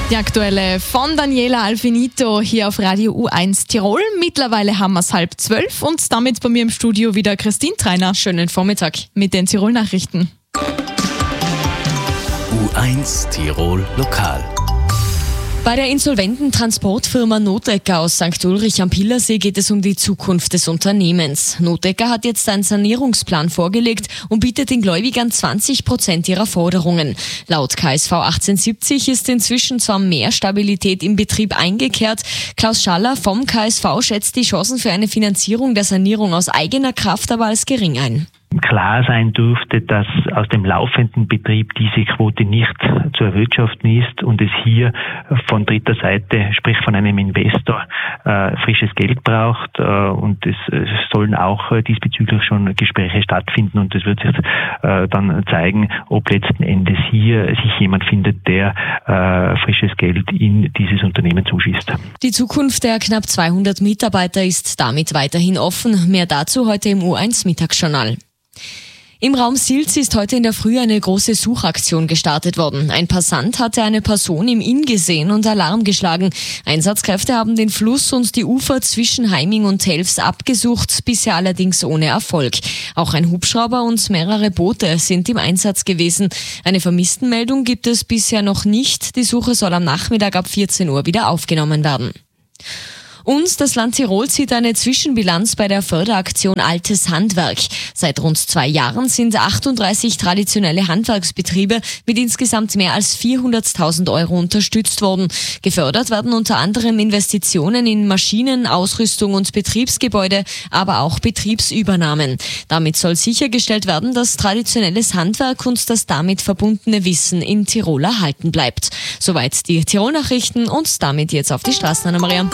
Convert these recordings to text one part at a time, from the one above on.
Die aktuelle von Daniela Alfinito hier auf Radio U1 Tirol. Mittlerweile haben wir es 11:30 und damit bei mir im Studio wieder Christine Treiner. Schönen Vormittag. Mit den Tirol-Nachrichten. U1 Tirol Lokal. Bei der insolventen Transportfirma Notecker aus St. Ulrich am Pielersee geht es um die Zukunft des Unternehmens. Notecker hat jetzt einen Sanierungsplan vorgelegt und bietet den Gläubigern 20% ihrer Forderungen. Laut KSV 1870 ist inzwischen zwar mehr Stabilität im Betrieb eingekehrt. Klaus Schaller vom KSV schätzt die Chancen für eine Finanzierung der Sanierung aus eigener Kraft aber als gering ein. Klar sein dürfte, dass aus dem laufenden Betrieb diese Quote nicht zu erwirtschaften ist und es hier von dritter Seite, sprich von einem Investor, frisches Geld braucht und es sollen auch diesbezüglich schon Gespräche stattfinden und es wird sich dann zeigen, ob letzten Endes hier sich jemand findet, der frisches Geld in dieses Unternehmen zuschießt. Die Zukunft der knapp 200 Mitarbeiter ist damit weiterhin offen. Mehr dazu heute im U1 Mittagsjournal. Im Raum Silz ist heute in der Früh eine große Suchaktion gestartet worden. Ein Passant hatte eine Person im Inn gesehen und Alarm geschlagen. Einsatzkräfte haben den Fluss und die Ufer zwischen Heiming und Telfs abgesucht, bisher allerdings ohne Erfolg. Auch ein Hubschrauber und mehrere Boote sind im Einsatz gewesen. Eine Vermisstenmeldung gibt es bisher noch nicht. Die Suche soll am Nachmittag ab 14 Uhr wieder aufgenommen werden. Und das Land Tirol zieht eine Zwischenbilanz bei der Förderaktion Altes Handwerk. Seit rund 2 Jahren sind 38 traditionelle Handwerksbetriebe mit insgesamt mehr als 400.000 Euro unterstützt worden. Gefördert werden unter anderem Investitionen in Maschinen, Ausrüstung und Betriebsgebäude, aber auch Betriebsübernahmen. Damit soll sichergestellt werden, dass traditionelles Handwerk und das damit verbundene Wissen in Tirol erhalten bleibt. Soweit die Tirol-Nachrichten und damit jetzt auf die Straßen, Anna-Maria.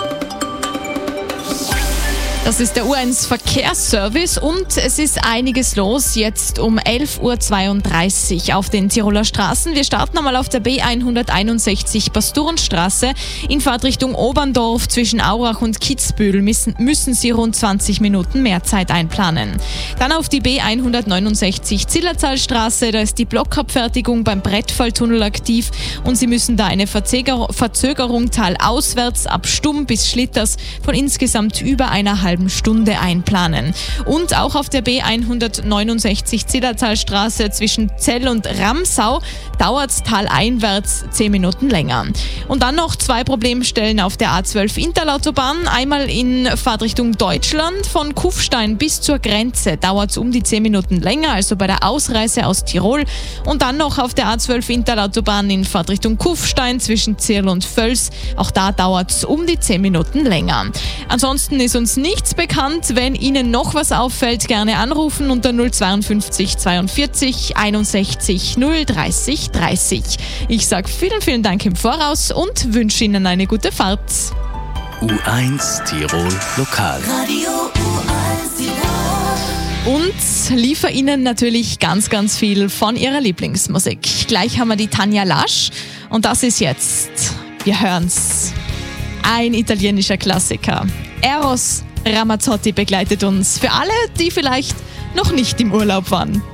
Das ist der U1 Verkehrsservice und es ist einiges los jetzt um 11:32 Uhr auf den Tiroler Straßen. Wir starten einmal auf der B161 Pastorenstraße. In Fahrtrichtung Oberndorf zwischen Aurach und Kitzbühel müssen Sie rund 20 Minuten mehr Zeit einplanen. Dann auf die B169 Zillertalstraße. Da ist die Blockabfertigung beim Brettfalltunnel aktiv und Sie müssen da eine Verzögerung talauswärts ab Stumm bis Schlitters von insgesamt über einer halben Stunde einplanen. Und auch auf der B169 Zillertalstraße zwischen Zell und Ramsau dauert es taleinwärts 10 Minuten länger. Und dann noch 2 Problemstellen auf der A12 Interlautobahn. Einmal in Fahrtrichtung Deutschland von Kufstein bis zur Grenze dauert es um die 10 Minuten länger, also bei der Ausreise aus Tirol. Und dann noch auf der A12 Interlautobahn in Fahrtrichtung Kufstein zwischen Zirl und Völs. Auch da dauert es um die 10 Minuten länger. Ansonsten ist uns nichts bekannt. Wenn Ihnen noch was auffällt, gerne anrufen unter 052 42 61 030 30. Ich sage vielen Dank im Voraus und wünsche Ihnen eine gute Fahrt. U1 Tirol Lokal. Radio U1 Tirol. Und liefere Ihnen natürlich ganz viel von Ihrer Lieblingsmusik. Gleich haben wir die Tanja Lasch und das ist jetzt, wir hören's, ein italienischer Klassiker. Eros Ramazzotti begleitet uns. Für alle, die vielleicht noch nicht im Urlaub waren.